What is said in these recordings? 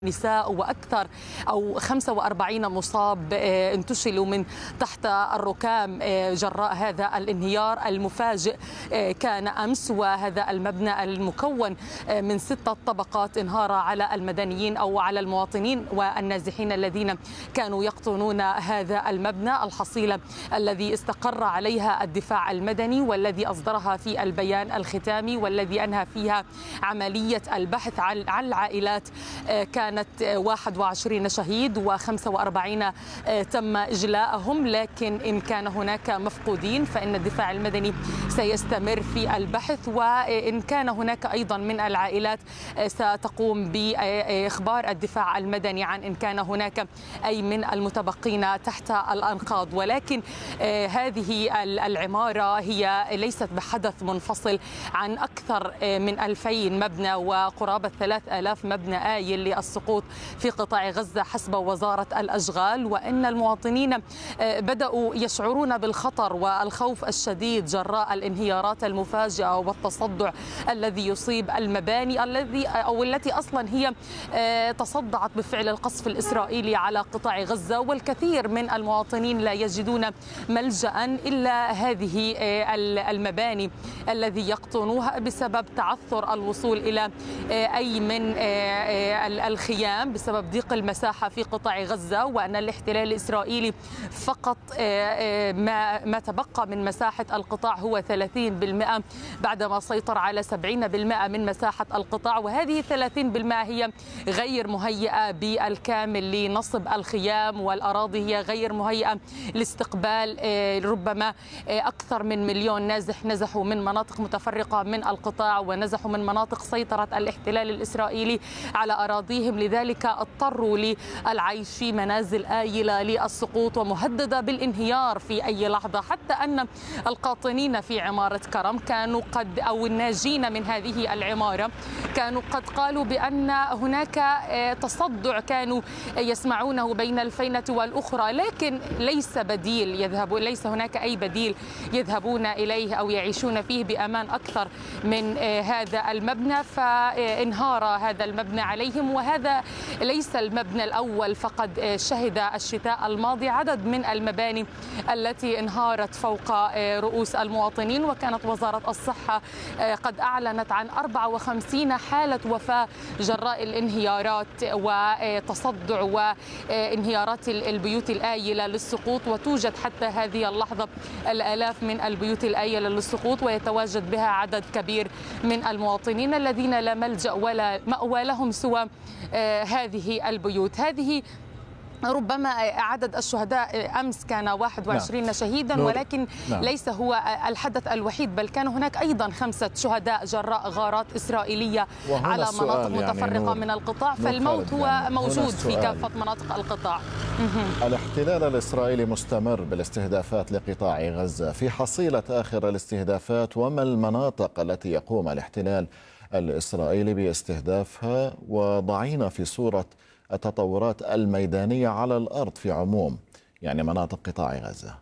نساء وأكثر أو 45 مصاب انتشلوا من تحت الركام جراء هذا الانهيار المفاجئ كان أمس. وهذا المبنى المكون من 6 طبقات انهار على المدنيين أو على المواطنين والنازحين الذين كانوا يقطنون هذا المبنى. الحصيلة الذي استقر عليها الدفاع المدني والذي أصدرها في البيان الختامي والذي أنهى فيها عملية البحث عن العائلات كانت 21 شهيد و45 تم إجلاءهم، لكن إن كان هناك مفقودين فإن الدفاع المدني سيستمر في البحث، وإن كان هناك أيضا من العائلات ستقوم بإخبار الدفاع المدني عن إن كان هناك أي من المتبقين تحت الأنقاض. ولكن هذه العمارة هي ليست بحدث منفصل عن أكثر من 2000 مبنى وقرابة 3000 مبنى آيل للسقوط في قطاع غزة حسب وزارة الأشغال، وإن المواطنين بدأوا يشعرون بالخطر والخوف الشديد جراء الانهيارات المفاجئة والتصدع الذي يصيب المباني التي أصلا هي تصدعت بفعل القصف الإسرائيلي على قطاع غزة. والكثير من المواطنين لا يجدون ملجأ إلا هذه المباني الذي يقطنوها بسبب تعثر الوصول إلى أي من الخيام بسبب ضيق المساحة في قطاع غزة، وأن الاحتلال الإسرائيلي فقط ما تبقى من مساحة القطاع هو 30% بعدما سيطر على 70% من مساحة القطاع. وهذه 30% هي غير مهيئة بالكامل لنصب الخيام، والأراضي هي غير مهيئة لاستقبال ربما أكثر من 1,000,000 نازح نزحوا من مناطق متفرقة من القطاع ونزحوا من مناطق سيطرة الاحتلال الإسرائيلي على أراضيهم، لذلك اضطروا للعيش في منازل آيلة للسقوط ومهددة بالانهيار في أي لحظة. حتى أن القاطنين في عمارة كرم كانوا أو الناجين من هذه العمارة كانوا قد قالوا بأن هناك تصدع كانوا يسمعونه بين الفينة والأخرى، لكن ليس هناك أي بديل يذهبون إليه أو يعيشون فيه بأمان أكثر من هذا المبنى، فانهار هذا المبنى عليهم. وهذا ليس المبنى الأول، فقد شهد الشتاء الماضي عدد من المباني التي انهارت فوق رؤوس المواطنين، وكانت وزارة الصحة قد أعلنت عن 54 حالة وفاة جراء الانهيارات وتصدع وانهيارات البيوت الآيلة للسقوط. وتوجد حتى هذه اللحظة الآلاف من البيوت الآيلة للسقوط، ويتواجد بها عدد كبير من المواطنين الذين لا ملجأ ولا مأوى لهم سوى هذه البيوت. هذه ربما عدد الشهداء أمس كان 21 شهيدا، ولكن ليس هو الحدث الوحيد، بل كان هناك أيضا 5 شهداء جراء غارات إسرائيلية على مناطق متفرقة من القطاع، فالموت هو موجود في كافة مناطق القطاع. الاحتلال الإسرائيلي مستمر بالاستهدافات لقطاع غزة. في حصيلة آخر الاستهدافات، وما المناطق التي يقوم الاحتلال الإسرائيلي باستهدافها؟ وضعينا في صورة التطورات الميدانية على الأرض في عموم يعني مناطق قطاع غزة.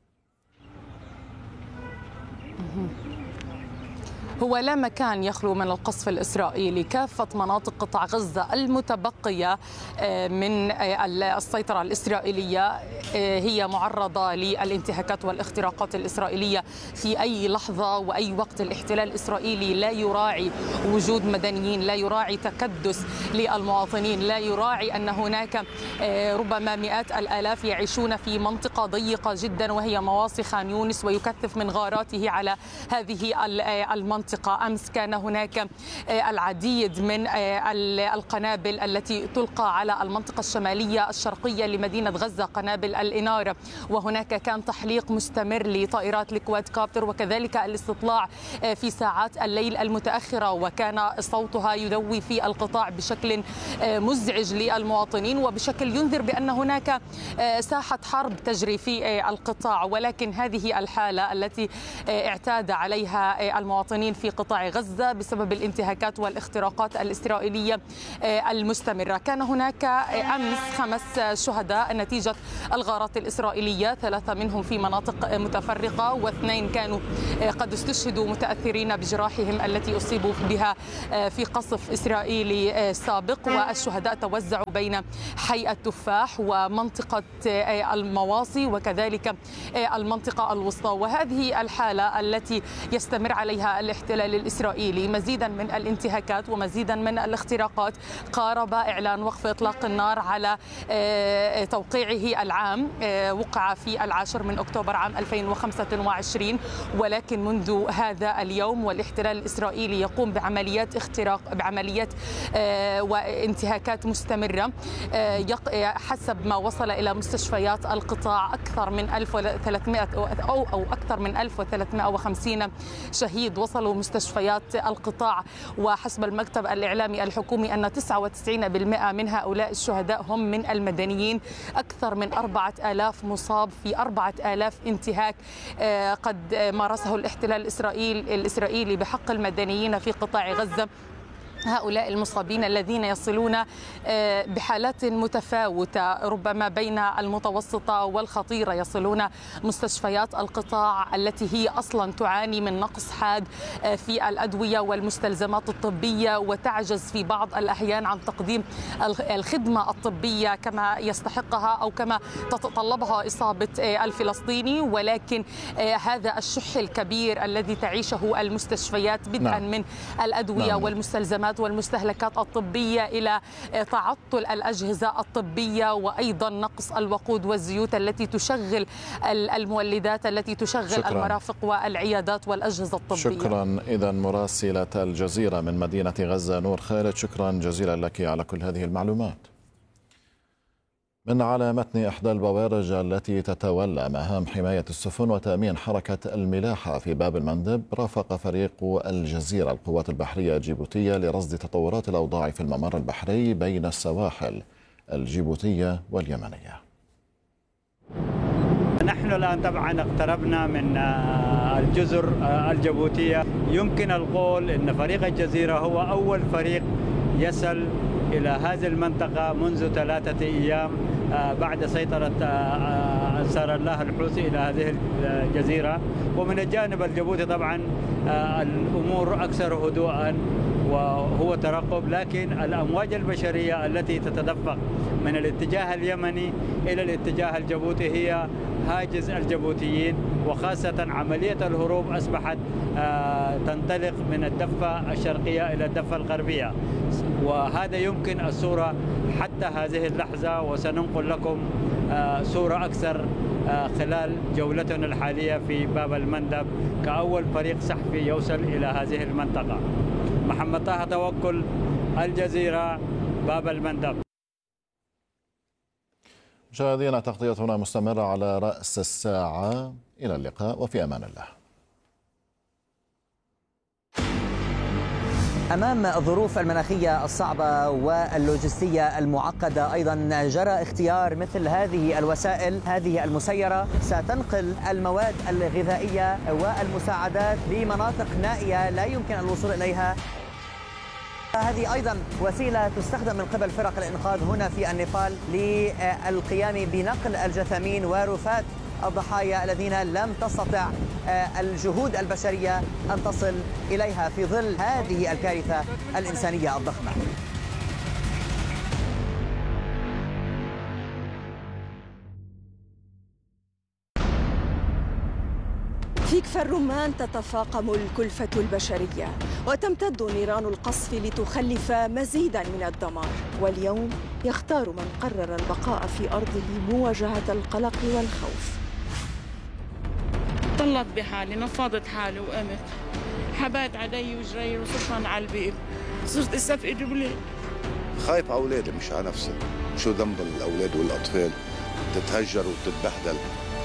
هو لا مكان يخلو من القصف الإسرائيلي. كافة مناطق قطاع غزة المتبقية من السيطرة الإسرائيلية هي معرضة للانتهاكات والاختراقات الإسرائيلية في أي لحظة وأي وقت. الاحتلال الإسرائيلي لا يراعي وجود مدنيين، لا يراعي تكدس للمواطنين، لا يراعي أن هناك ربما مئات الآلاف يعيشون في منطقة ضيقة جدا وهي مواصي خان يونس، ويكثف من غاراته على هذه المنطقة. أمس كان هناك العديد من القنابل التي تلقى على المنطقة الشمالية الشرقية لمدينة غزة، قنابل الإنارة، وهناك كان تحليق مستمر لطائرات الكواد كابتر، وكذلك الاستطلاع في ساعات الليل المتأخرة، وكان صوتها يدوي في القطاع بشكل مزعج للمواطنين وبشكل ينذر بأن هناك ساحة حرب تجري في القطاع. ولكن هذه الحالة التي اعتاد عليها المواطنين في قطاع غزة بسبب الانتهاكات والاختراقات الإسرائيلية المستمرة. كان هناك أمس 5 شهداء نتيجة الغارات الإسرائيلية، 3 منهم في مناطق متفرقة و2 كانوا قد استشهدوا متأثرين بجراحهم التي أصيبوا بها في قصف إسرائيلي سابق. والشهداء توزعوا بين حي التفاح ومنطقة المواصي وكذلك المنطقة الوسطى. وهذه الحالة التي يستمر عليها الاحتلال الإسرائيلي، مزيدا من الانتهاكات ومزيدا من الاختراقات، قارب إعلان وقف إطلاق النار على توقيعه العام، وقع في 10 من أكتوبر عام 2025، ولكن منذ هذا اليوم والاحتلال الإسرائيلي يقوم بعمليات اختراق، بعمليات وانتهاكات مستمرة. حسب ما وصل إلى مستشفيات القطاع أكثر من 1300 أو أكثر من 1350 شهيد وصلوا مستشفيات القطاع. وحسب المكتب الإعلامي الحكومي أن 99% من هؤلاء الشهداء هم من المدنيين. أكثر من 4000 مصاب في 4000 انتهاك قد مارسه الاحتلال الإسرائيلي بحق المدنيين في قطاع غزة. هؤلاء المصابين الذين يصلون بحالات متفاوتة ربما بين المتوسطة والخطيرة، يصلون مستشفيات القطاع التي هي أصلا تعاني من نقص حاد في الأدوية والمستلزمات الطبية، وتعجز في بعض الأحيان عن تقديم الخدمة الطبية كما يستحقها أو كما تتطلبها إصابة الفلسطيني. ولكن هذا الشح الكبير الذي تعيشه المستشفيات بدءا من الأدوية والمستلزمات والمستهلكات الطبية إلى تعطل الأجهزة الطبية، وأيضا نقص الوقود والزيوت التي تشغل المولدات التي تشغل المرافق والعيادات والأجهزة الطبية. شكرا. إذا مراسلة الجزيرة من مدينة غزة نور خالد، شكرا جزيلا لك على كل هذه المعلومات. من على متن إحدى البوارج التي تتولى مهام حماية السفن وتأمين حركة الملاحة في باب المندب، رافق فريق الجزيرة القوات البحرية الجيبوتية لرصد تطورات الأوضاع في الممر البحري بين السواحل الجيبوتية واليمنية. نحن الآن طبعا اقتربنا من الجزر الجيبوتية. يمكن القول أن فريق الجزيرة هو أول فريق يصل إلى هذه المنطقة منذ 3 أيام بعد سيطرة أنصار الله الحوثي إلى هذه الجزيرة. ومن الجانب الجيبوتي طبعا الأمور أكثر هدوءا وهو ترقب، لكن الأمواج البشرية التي تتدفق من الاتجاه اليمني إلى الاتجاه الجيبوتي هي هاجس الجيبوتيين، وخاصة عملية الهروب أصبحت تنطلق من الضفة الشرقية إلى الضفة الغربية، وهذا يمكن الصورة حتى هذه اللحظة، وسننقل لكم صورة أكثر خلال جولتنا الحالية في باب المندب كأول فريق سحفي يوصل إلى هذه المنطقة. محمد طه توكل، الجزيرة، باب المندب. مشاهدينا، تغطيتنا مستمرة على رأس الساعة. إلى اللقاء وفي أمان الله. أمام الظروف المناخية الصعبة واللوجستية المعقدة، أيضا جرى اختيار مثل هذه الوسائل، هذه المسيرة ستنقل المواد الغذائية والمساعدات لمناطق نائية لا يمكن الوصول إليها. هذه أيضا وسيلة تستخدم من قبل فرق الإنقاذ هنا في النيبال للقيام بنقل الجثامين ورفات الضحايا الذين لم تستطع الجهود البشرية أن تصل إليها في ظل هذه الكارثة الإنسانية الضخمة. في كفر الرمان تتفاقم الكلفة البشرية وتمتد نيران القصف لتخلف مزيدا من الدمار، واليوم يختار من قرر البقاء في أرضه مواجهة القلق والخوف. طلعت بحالي، نفضت حالي وقمت، حبيت علي وجري وصرفان على البيت، صرت استفقد بلي. خايف على أولادي مش على نفسي، شو ذنب الأولاد والأطفال تتهجر وتتبهدل.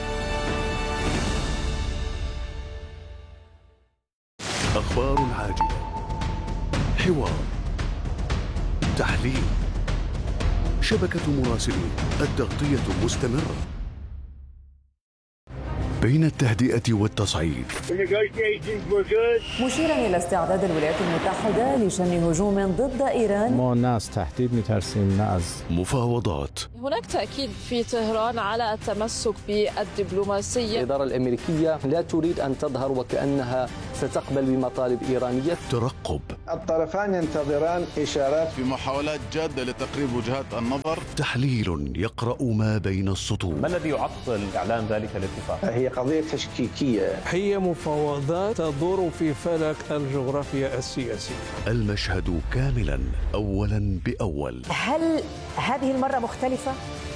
أخبار عاجلة، حوار، تحليل، شبكة مراسلين، التغطية مستمرة. بين التهدئة والتصعيد، مشيرا إلى استعداد الولايات المتحدة لشن هجوم ضد إيران. ما ناس تهديد مترسين ناس. مفاوضات. هناك تأكيد في طهران على التمسك بالدبلوماسية. الإدارة الأمريكية لا تريد أن تظهر وكأنها ستقبل بمطالب إيرانية. ترقب. الطرفان ينتظران إشارات في محاولات جادة لتقريب وجهات النظر. تحليل يقرأ ما بين السطور. ما الذي يعطل إعلان ذلك الاتفاق؟ هي قضية تشكيكية. هي مفاوضات تدور في فلك الجغرافيا السياسية. المشهد كاملا أولا بأول. هل هذه المرة مختلفة؟